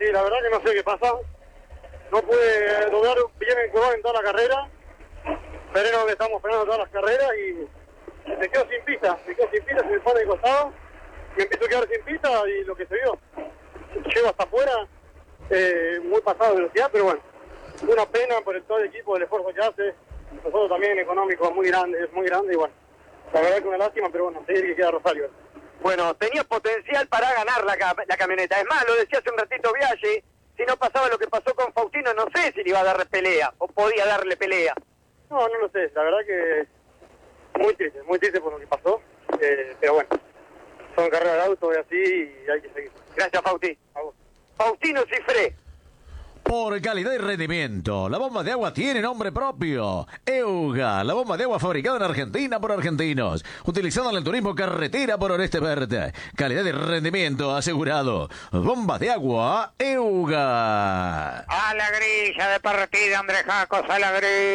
Sí, la verdad que no sé qué pasa. No pude lograr bien el curvado en toda la carrera. Pero donde estamos frenando todas las carreras y me quedo sin pista. Se me pone de costado. Me empiezo a quedar sin pista y lo que se vio. Llego hasta afuera, muy pasado de velocidad, pero bueno. Una pena por todo el equipo, el esfuerzo que hace. Nosotros también económico, es muy grande y bueno. La verdad que una lástima, pero bueno, seguir que queda Rosario. Bueno, tenía potencial para ganar la camioneta. Es más, lo decía hace un ratito Viaggi, si no pasaba lo que pasó con Faustino, no sé si le iba a dar pelea, o podía darle pelea. No lo sé, la verdad que muy triste por lo que pasó, pero bueno, son carreras de auto y así y hay que seguir. Gracias, Fausti. A vos. Faustino Cifré. Por calidad y rendimiento, la bomba de agua tiene nombre propio. Euga, la bomba de agua fabricada en Argentina por argentinos, utilizada en el turismo carretera por Oeste Verde. Calidad y rendimiento asegurado. Bomba de agua Euga. A la grilla de partida, Andrés Jacos, a la grilla.